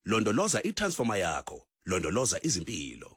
Londoloza itransformer yakho, londoloza izimpilo.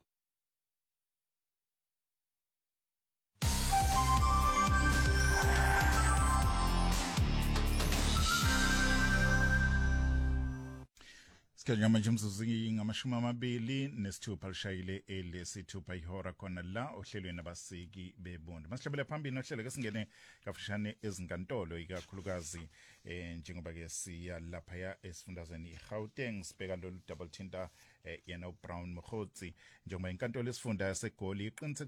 Sikhathi manje umzuzu ngamashumi amabili nesithupha lishayile elesithupha ihora khona la ohlelweni abasiki bebonke. Masihlabele phambili nohlelo ke singene kafishane ezinkantolo ikakhulukazi njengoba ke siya lapha ya esifundazweni iGauteng sibheka lolu double tinta yena uBrown Mokgotsi njengoba inkantolo esifunda yaseGoli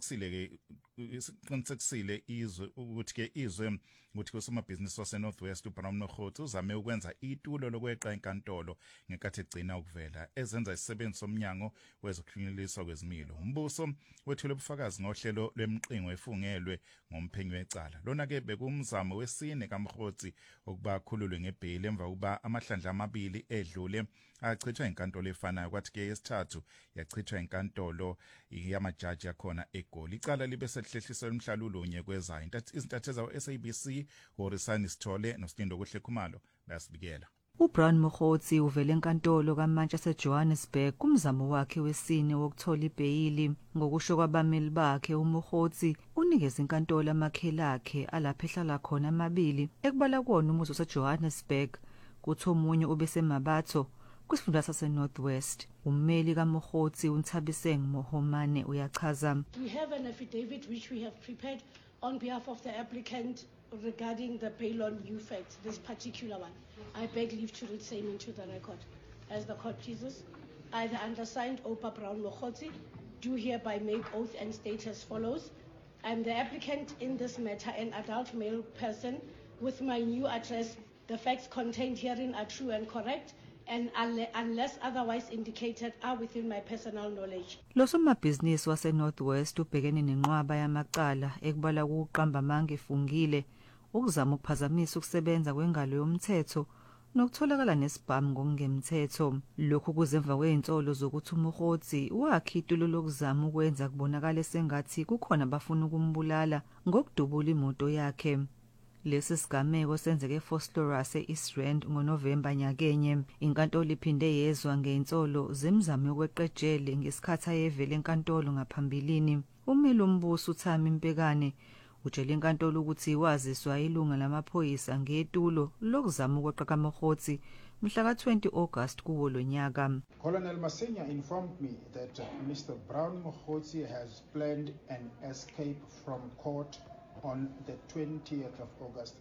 iqinisekisile izwe ukuthi ke izwe ukuthi kusomabhizinisi waseNorthwest uBrown Mokgotsi uzame ukwenza itulo lokweqa inkantolo ngekathi egcina ukuvela ezenza isisebenzi somnyango wezokhunyuliswa kwezimilo. Umbuso wethule ubufakazi ngohlelo lwemqingo efungelwe ngomphenyi wecala. Lona ke bekumzamo wesine kaMokgotsi okuba khululwe ngebheli emva kuba amahlandla amabili edlule achithwa inkantolo efanayo kwathi ke yesithathu yachithwa inkantolo yamajaji yakhona eGoli. Icala libe selihlehliswa umhlalulo onyekwezayo. Izintatheli zawo-SABC Horisani Sithole noSindo Kuhle Khumalo bayasibikela. uBrown Mokgotsi uvele enkantolo kaManchester Johannesburg kumzamo wakhe wesine wokuthola ibhayili. Ngokusho kwabameli bakhe, uMokgotsi unikeza inkantolo amakheli akhe alapha ehlala khona amabili ekubala kuwona umuzi waseJohannesburg kuthi omunye ubesemabatho kwisifunda saseNorthwest. Ummeli kaMokgotsi uNthabiseng Mohomane uyachaza. We have an affidavit which we have prepared on behalf of the applicant regarding the bail on UFAT, this particular one. I beg leave to read same into the record. As the court pleases, I, the undersigned Opa Brown Mokgotsi, do hereby make oath and state as follows. I am the applicant in this matter, an adult male person with my new address. The facts contained herein are true and correct, and unless otherwise indicated are within my personal knowledge. Losomabhizinisi waseNorthwest ubhekene nenqwaba yamaqala ekubala ukuqamba amanga efungile, ukuzama ukuphazamisa ukusebenza kwengalo yomthetho nokutholakala nesibhamu ngokungemthetho. Lokhu kuzemva kweinsolo zokuthi uMokgotsi wakhe itulo lokuzama ukwenza kubonakala sengathi kukhona abafuna ukumbulala ngokudubula imoto yakhe. Lesi sigameko senzeke eFosloras eEast Rand ngoNovemba nyakenye. Inkantolo iphinde yezwa ngeinsolo zemizamo yokweqejele ngesikhathi ayevele enkantolo ngaphambilini. Umeli wombuso uThami Mpekane utshela inkantolo ukuthi waziswa ilunga lamaphoyisa ngetulo lokuzama ukweqa kaMokgotsi mhla ka-20 August kuwo lo nyaka. Colonel Masenya informed me that Mr. Brown Mokgotsi has planned an escape from court on the 20th of August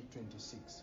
2026.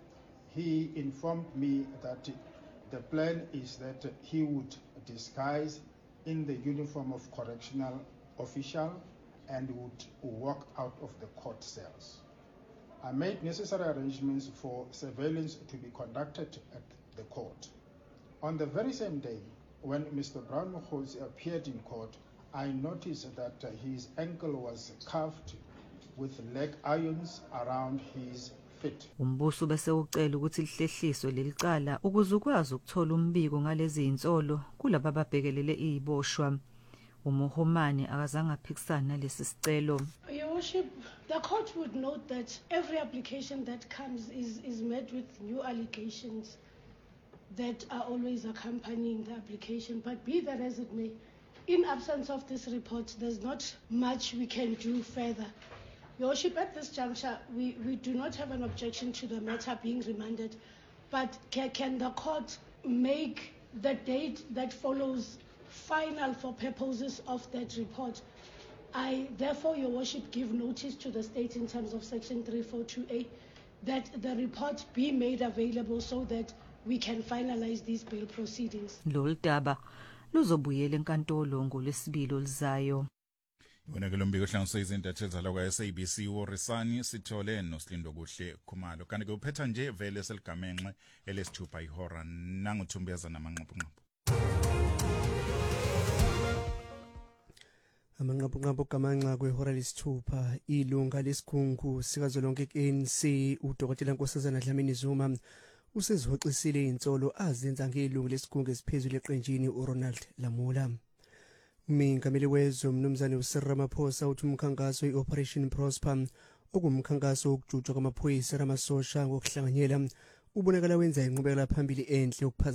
He informed me that the plan is that he would disguise in the uniform of correctional official and would walk out of the court cells. I made necessary arrangements for surveillance to be conducted at the court. On the very same day, when Mr. Brown Mokgotsi appeared in court, I noticed that his ankle was cuffed with leg irons around his feet. Umbuso bese ucela ukuthi lihlehliswe lelicala ukuze ukwazi ukuthola umbiko ngalezi insolo kulabo ababhekelele iziboshwa. uMohomane akazange aphikisana nalesi sicelo. Your Worship, the court would note that every application that comes is met with new allegations that are always accompanying the application. But be that as it may, in absence of this report, there's not much we can do further. Your Worship, at this juncture, we do not have an objection to the matter being remanded, but can the court make the date that follows final for purposes of that report? I, therefore, Your Worship, give notice to the state in terms of Section 342A that the report be made available so that we can finalize these bail proceedings. Lolu daba luzobuyela enkantolo ngoLwesibili oluzayo. Wona ke lo mbiko ohlanganiswe izintatheli zalokwa SABC Horisani Sithole noSindo Kuhle Khumalo. Kanti ke uphetha nje vele seligamenxe elesithupha ihora nanguthumbeza namanqaphu. Amanqaphu gamanxa kwehora lesithupha ilunga lesikhungu sikazolonke ANC uDokotela Nkosazana Dlamini Zuma usezihoxisile insolo azenza ngelungu lesikhungu esiphezulu eqenjini uRonald Lamula. Umengameli wezwe umnumzane uCyril Ramaphosa uthi umkhankaso iOperation Prosper okumkhankaso wokujutshwa kwamaphoyisa amasosha ngokuhlanganyela ubonakala wenza inqubekela phambili enhle